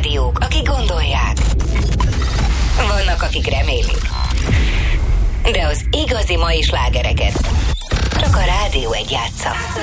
fiúk, akik gondolják. Vannak, akik remélik. De az igazi mai slágereket csak a Rádió 1 játsza.